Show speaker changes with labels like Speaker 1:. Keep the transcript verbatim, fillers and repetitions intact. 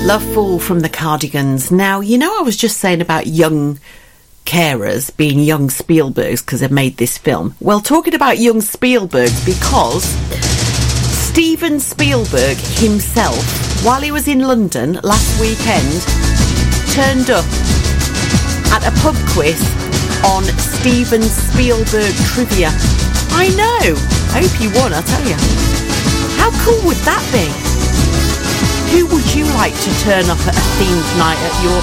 Speaker 1: Loveful from the Cardigans. Now, you know, I was just saying about young carers being young Spielbergs because they've made this film. Well, talking about young Spielbergs, because Steven Spielberg himself, while he was in London last weekend, turned up at a pub quiz on Steven Spielberg trivia. I know. I hope you won, I tell you. How cool would that be? Who would you like to turn up at a themed night at your